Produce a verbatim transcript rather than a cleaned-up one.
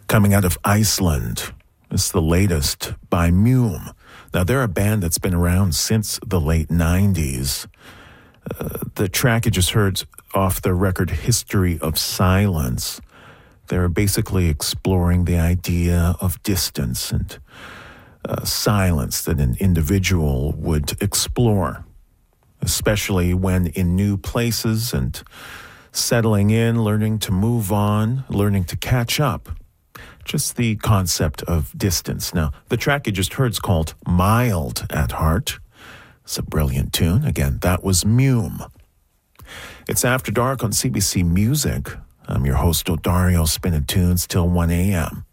coming out of Iceland. This is the latest by Mume. Now, they're a band that's been around since the late nineties. Uh, the track you just heard off the record History of Silence. They're basically exploring the idea of distance and uh, silence that an individual would explore, especially when in new places and settling in, learning to move on, learning to catch up. Just the concept of distance. Now, the track you just heard is called Mild at Heart. It's a brilliant tune. Again, that was Mume. It's After Dark on C B C Music. I'm your host, Dario, spinning tunes till one a.m.